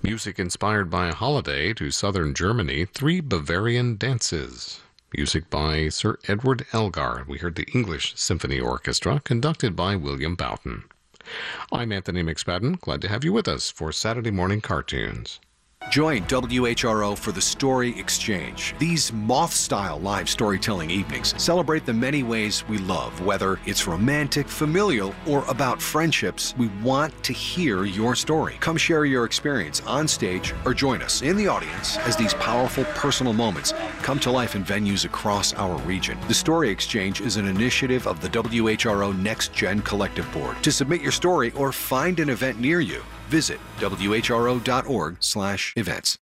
Music inspired by a holiday to southern Germany, 3 Bavarian dances. Music by Sir Edward Elgar. We heard the English Symphony Orchestra, conducted by William Boughton. I'm Anthony McSpadden. Glad to have you with us for Saturday Morning Cartoons. Join WHRO for the Story Exchange. These moth-style live storytelling evenings celebrate the many ways we love. Whether it's romantic, familial, or about friendships, we want to hear your story. Come share your experience on stage or join us in the audience as these powerful personal moments come to life in venues across our region. The Story Exchange is an initiative of the WHRO Next Gen Collective Board. To submit your story or find an event near you, visit whro.org/events.